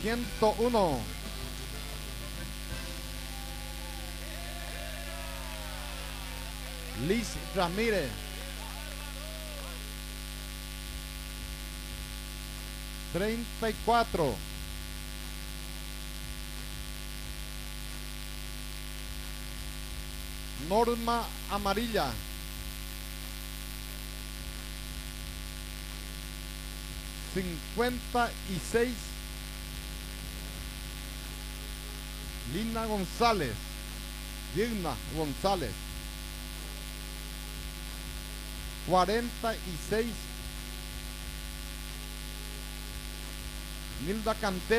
101. Liz Ramírez. 34. Norma Amarilla. 56. Lina González. Digna González. 46. Nilda Cantero.